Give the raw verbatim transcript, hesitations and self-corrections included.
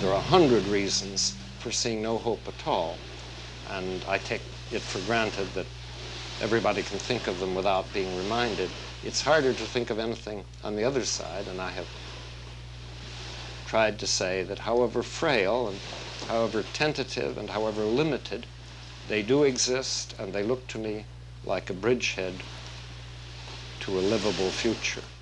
there are a hundred reasons for seeing no hope at all. And I take it for granted that everybody can think of them without being reminded. It's harder to think of anything on the other side, and I have tried to say that however frail and however tentative and however limited, they do exist, and they look to me like a bridgehead to a livable future.